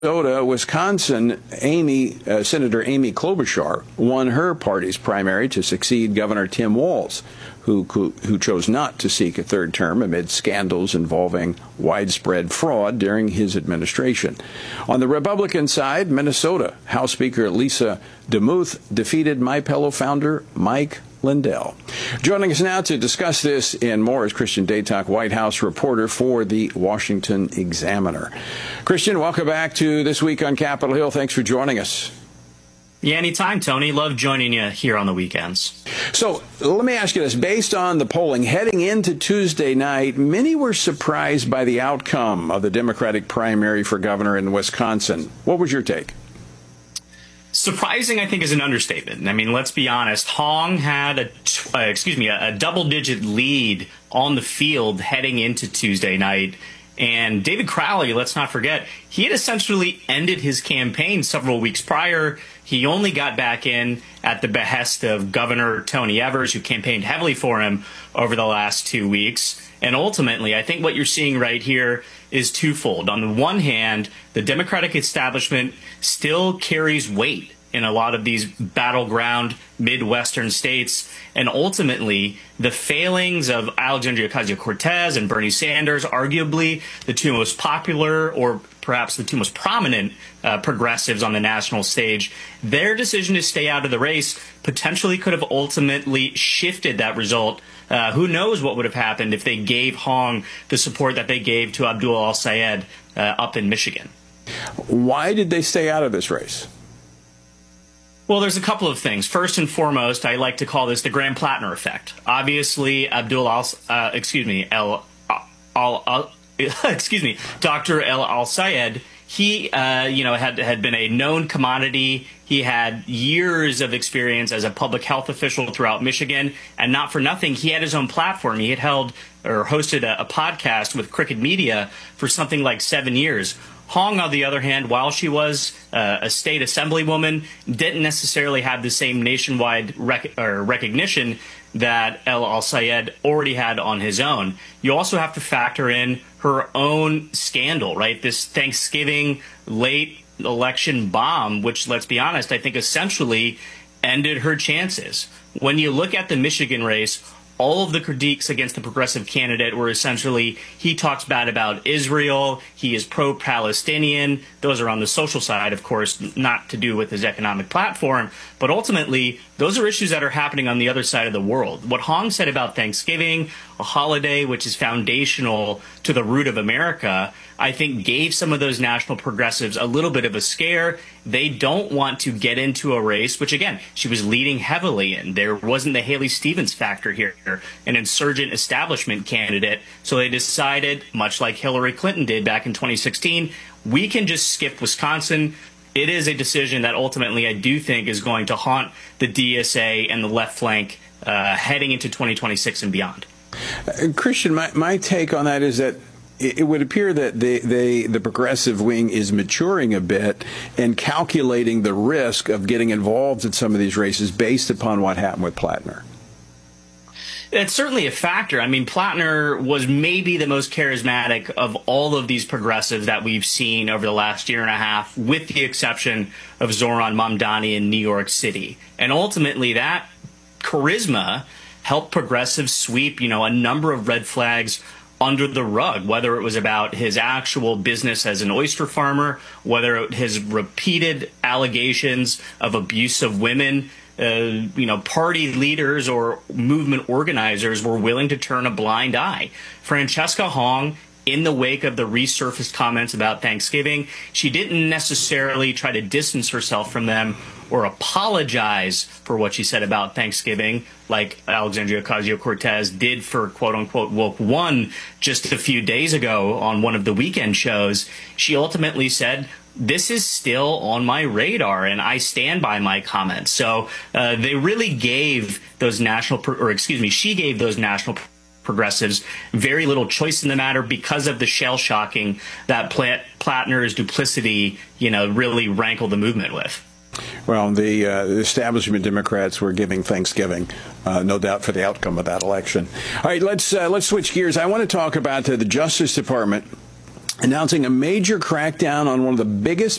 Wisconsin, Senator Amy Klobuchar won her party's primary to succeed Governor Tim Walz, who chose not to seek a third term amid scandals involving widespread fraud during his administration. On the Republican side, Minnesota House Speaker Lisa DeMuth defeated MyPillow founder Mike Lindell. Joining us now to discuss this and more is Christian Daytok, White House reporter for the Washington Examiner. Christian, welcome back to This Week on Capitol Hill. Thanks for joining us. Yeah, anytime, Tony. Love joining you here on the weekends. So let me ask you this. Based on the polling heading into Tuesday night, many were surprised by the outcome of the Democratic primary for governor in Wisconsin. What was your take? Surprising, I think, is an understatement. I mean, let's be honest. Hong had a double-digit lead on the field heading into Tuesday night. And David Crowley, let's not forget, he had essentially ended his campaign several weeks prior. He only got back in at the behest of Governor Tony Evers, who campaigned heavily for him over the last 2 weeks. And ultimately, I think what you're seeing right here is twofold. On the one hand, the Democratic establishment still carries weight in a lot of these battleground Midwestern states. And ultimately, the failings of Alexandria Ocasio-Cortez and Bernie Sanders, arguably the two most popular or perhaps the two most prominent progressives on the national stage, their decision to stay out of the race potentially could have ultimately shifted that result. Who knows what would have happened if they gave Hong the support that they gave to Abdul Al-Sayed up in Michigan. Why did they stay out of this race? Well, there's a couple of things. First and foremost, I like to call this the Graham Plattner effect. Obviously, Dr. El Al-Sayed, he, had been a known commodity. He had years of experience as a public health official throughout Michigan, and not for nothing, he had his own platform. He had held or hosted a podcast with Crooked Media for something like 7 years. Hong, on the other hand, while she was a state assemblywoman, didn't necessarily have the same nationwide recognition that El Al-Sayed already had on his own. You also have to factor in her own scandal, right? This Thanksgiving late election bomb, which, let's be honest, I think essentially ended her chances. When you look at the Michigan race, all of the critiques against the progressive candidate were essentially he talks bad about Israel, he is pro-Palestinian. Those are on the social side, of course, not to do with his economic platform. But ultimately, those are issues that are happening on the other side of the world. What Hong said about Thanksgiving, a holiday which is foundational to the root of America, I think gave some of those national progressives a little bit of a scare. They don't want to get into a race, which, again, she was leading heavily in. There wasn't the Haley Stevens factor here, an insurgent establishment candidate. So they decided, much like Hillary Clinton did back in 2016, we can just skip Wisconsin. It is a decision that ultimately I do think is going to haunt the DSA and the left flank heading into 2026 and beyond. Christian, my take on that is that it would appear that the progressive wing is maturing a bit and calculating the risk of getting involved in some of these races based upon what happened with Plattner. It's certainly a factor. I mean, Plattner was maybe the most charismatic of all of these progressives that we've seen over the last year and a half, with the exception of Zoran Mamdani in New York City. And ultimately, that charisma helped progressives sweep, a number of red flags under the rug, whether it was about his actual business as an oyster farmer, whether his repeated allegations of abuse of women. Party leaders or movement organizers were willing to turn a blind eye. Francesca Hong, in the wake of the resurfaced comments about Thanksgiving, she didn't necessarily try to distance herself from them or apologize for what she said about Thanksgiving, like Alexandria Ocasio-Cortez did for quote-unquote Woke One just a few days ago on one of the weekend shows. She ultimately said, this is still on my radar, and I stand by my comments. So they really gave those she gave those national progressives very little choice in the matter because of the shell-shocking that Plattner's duplicity, really rankled the movement with. Well, the establishment Democrats were giving Thanksgiving, no doubt, for the outcome of that election. All right, let's switch gears. I want to talk about the Justice Department announcing a major crackdown on one of the biggest